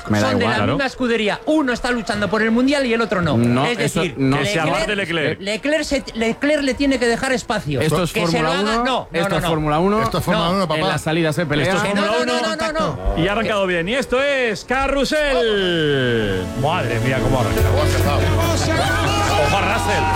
son de la misma escudería. Uno está luchando por el Mundial y el otro no. Es decir, Leclerc le tiene que dejar espacio. Esto es Fórmula 1. Esto es Fórmula 1. Esto es Fórmula 1, papá. En la salida se pelea. Esto es Fórmula 1. Y ha arrancado bien. Y esto es Carrusel. Madre mía, cómo ha arrancado. Ojo a Russell.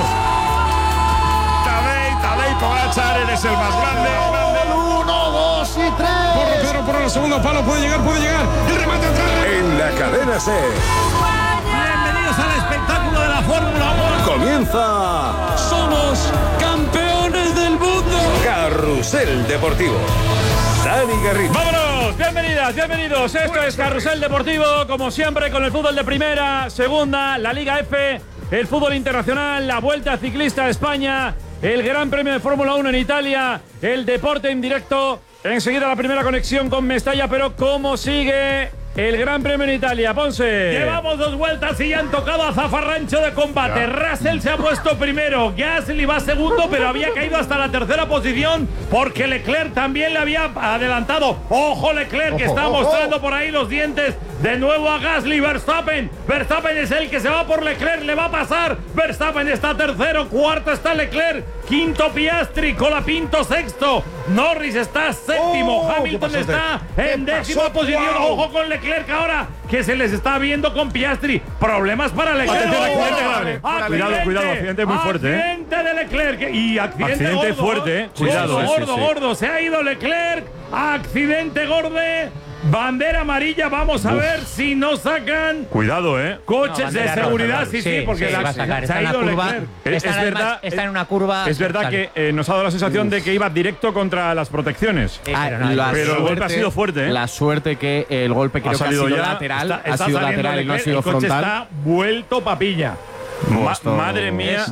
Tadej Pogačar, eres el más grande. 1, 2 y 3. Por el segundo palo, puede llegar. El remate atrás. En la cadena SER. Bienvenidos al espectáculo de la Fórmula 1. Comienza Somos campeones del mundo. Carrusel Deportivo. Dani Garrido. ¡Vámonos! Bienvenidos. Esto es Carrusel Deportivo, como siempre, con el fútbol de primera, segunda, la Liga F, el fútbol internacional, la Vuelta Ciclista a España, el Gran Premio de Fórmula 1 en Italia, el deporte en directo. Enseguida la primera conexión con Mestalla, pero ¿cómo sigue el Gran Premio en Italia, Ponce? Llevamos 2 vueltas y ya han tocado a zafarrancho de combate. Russell se ha puesto primero, Gasly va segundo, pero había caído hasta la tercera posición porque Leclerc también le había adelantado. ¡Ojo Leclerc, que está mostrando por ahí los dientes! De nuevo a Gasly. Verstappen es el que se va por Leclerc, le va a pasar. Verstappen está tercero, cuarto está Leclerc, quinto Piastri, Colapinto sexto, Norris está séptimo, Hamilton está en décima posición. Ojo con Leclerc ahora, que se les está viendo con Piastri. Problemas para Leclerc. Cuidado, accidente muy fuerte. Accidente de Leclerc y accidente gordo, fuerte. Cuidado, gordo. Se ha ido Leclerc. Accidente gordo. Bandera amarilla, vamos a ver si no sacan. Cuidado, coches de seguridad, roja, sí, porque va a sacar. se ha ido Leclerc. Está en una curva. Es verdad que nos ha dado la sensación de que iba directo contra las protecciones. Pero el golpe ha sido fuerte, La suerte que el golpe creo que ha sido lateral. Ha sido lateral y no ha sido frontal. Está vuelto papilla. Madre mía,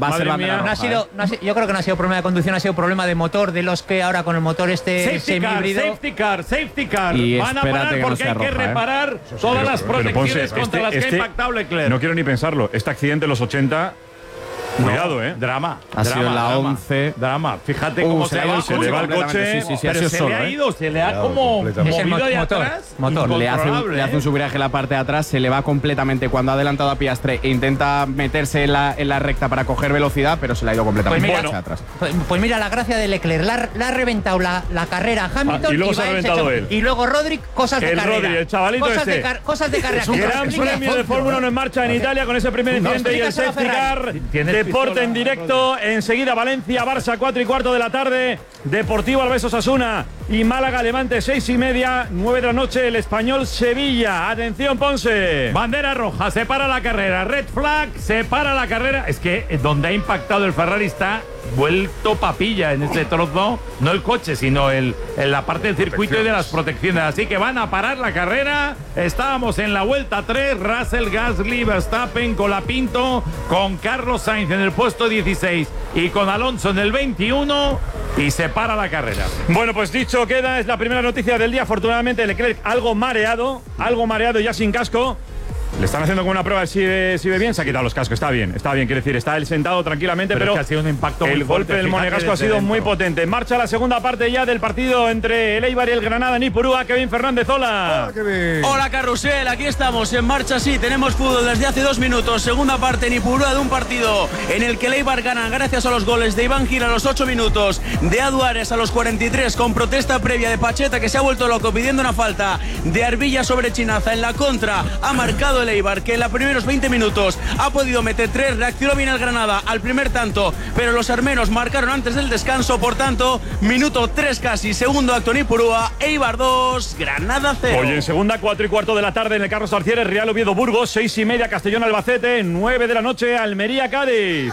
yo creo que no ha sido problema de conducción, ha sido problema de motor, de los que ahora con el motor semi-híbrido. Safety car. Y van a parar porque hay que reparar todas las protecciones contra las que ha impactado Leclerc. No quiero ni pensarlo. Este accidente en los 80. Cuidado, Drama. Ha sido la 11. Drama. Fíjate cómo se le va el coche. Sí, pero se le ha ido, se le ha como movido de atrás. Le hace un subviraje en la parte de atrás, se le va completamente cuando ha adelantado a Piastri e intenta meterse en la recta para coger velocidad, pero se le ha ido completamente hacia atrás. Pues mira, la gracia de Leclerc, la ha reventado la carrera a Hamilton y luego se ha reventado él. Y luego Rodri, cosas de carrera. Rodri, el chavalito cosas de carrera. Gran Premio de Fórmula 1 en marcha en Italia con ese primer incidente y el safety car. Deporte en directo, enseguida Valencia, Barça, 4:15 de la tarde, Deportivo Alavés Osasuna y Málaga Levante, 6:30, 9 de la noche, el Español Sevilla. Atención, Ponce. Bandera roja, se para la carrera, red flag, se para la carrera. Es que donde ha impactado el Ferrari está vuelto papilla en este trozo, no el coche, sino en la parte del circuito y de las protecciones. Así que van a parar la carrera. Estábamos en la vuelta 3, Russell, Gasly, Verstappen, Colapinto, con Carlos Sainz en el puesto 16 y con Alonso en el 21, y se para la carrera. Bueno, pues dicho queda, es la primera noticia del día. Afortunadamente Leclerc algo mareado y ya sin casco. Le están haciendo como una prueba si ve bien, se ha quitado los cascos, está bien, quiere decir, está él sentado tranquilamente, pero es que ha sido un impacto el muy golpe fuerte, del monegasco ha sido muy potente. Marcha la segunda parte ya del partido entre el Eibar y el Granada en Ipurúa. Kevin Fernández, hola. Hola, Carrusel, aquí estamos en marcha, sí, tenemos fútbol desde hace 2 minutos, segunda parte en Ipurúa de un partido en el que el Eibar gana gracias a los goles de Iván Gil a los 8 minutos, de Aduares a los 43, con protesta previa de Pacheta, que se ha vuelto loco pidiendo una falta, de Arbilla sobre Chinaza. En la contra ha marcado el Eibar, que en los primeros 20 minutos ha podido meter 3, reaccionó bien el Granada al primer tanto, pero los armenos marcaron antes del descanso, por tanto, minuto 3 casi, segundo acto en Ipurúa, Eibar 2, Granada 0. Hoy en segunda, 4:15 de la tarde en el Carlos Arcieres, Real Oviedo Burgos, 6:30 Castellón Albacete, 9 de la noche Almería Cádiz.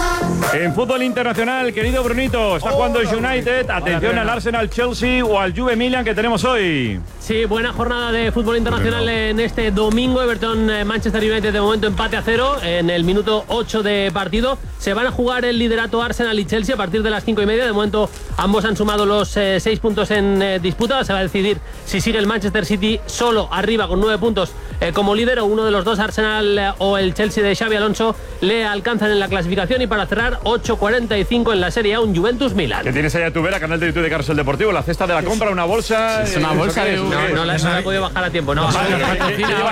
En fútbol internacional, querido Brunito, está jugando el United, atención al Arsenal Chelsea o al Juve Milan que tenemos hoy. Sí, buena jornada de fútbol internacional en este domingo. Everton Manchester United de momento empate a 0 en el minuto 8 de partido. Se van a jugar el liderato Arsenal y Chelsea a partir de las 5:30. De momento ambos han sumado los 6 puntos en disputa. Se va a decidir si sigue el Manchester City solo arriba con 9 puntos como líder, o uno de los dos, Arsenal o el Chelsea de Xabi Alonso, le alcanzan en la clasificación. Y para cerrar, 8:45 en la Serie A, un Juventus Milan. ¿Qué tienes allá tu vera, canal de YouTube de Carrusel Deportivo? La cesta de la compra, una bolsa. Es una bolsa de no la he podido bajar a tiempo. No,